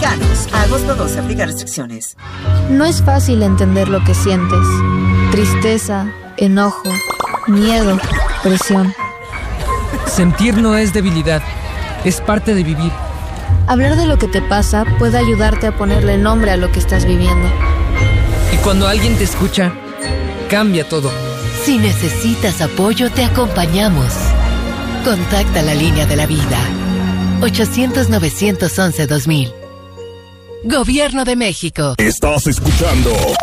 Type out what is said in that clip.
Mexicanos. A agosto 12, aplica restricciones. No es fácil entender lo que sientes. Tristeza, enojo, miedo, presión. Sentir no es debilidad, es parte de vivir. Hablar de lo que te pasa puede ayudarte a ponerle nombre a lo que estás viviendo. Y cuando alguien te escucha, cambia todo. Si necesitas apoyo, te acompañamos. Contacta la línea de la vida. 800-911-2000. Gobierno de México. Estás escuchando